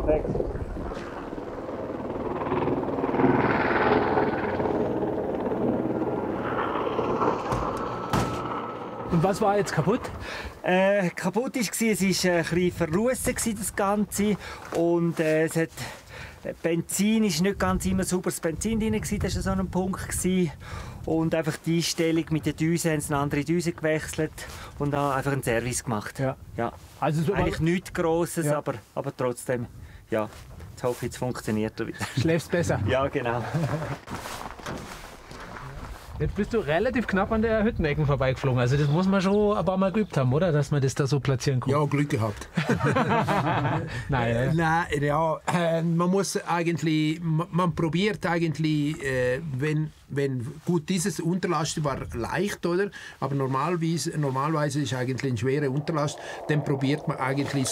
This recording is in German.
Perfekt. Und was war jetzt kaputt? Kaputt war, es war ein bisschen verrussen, das Ganze. Und es hat, Benzin war nicht ganz immer sauber, das Benzin drin, das war so ein Punkt. Und einfach die Einstellung mit den Düsen, haben sie eine andere Düse gewechselt und dann einfach einen Service gemacht. Ja. Ja. Also so Eigentlich nichts Grosses, ja. aber trotzdem, ja. Jetzt hoffe ich, jetzt funktioniert er wieder. Schläfst besser. Ja, genau. Jetzt bist du relativ knapp an der Hüttenecken vorbeigeflogen. Also das muss man schon ein paar Mal geübt haben, oder? Dass man das da so platzieren kann. Ja, Glück gehabt. Nein, Nein, ja, man muss eigentlich, man probiert eigentlich, wenn gut, dieses Unterlast war leicht, oder? Aber normalerweise ist eigentlich eine schwere Unterlast, dann probiert man eigentlich